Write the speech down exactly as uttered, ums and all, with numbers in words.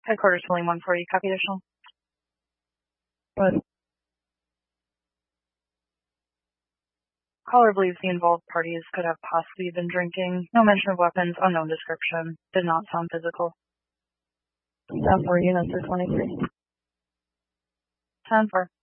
Headquarters Willing one for you. Copy additional. But Caller believes the involved parties could have possibly been drinking. No mention of weapons, unknown description. Did not sound physical. ten four units are twenty-three. ten four.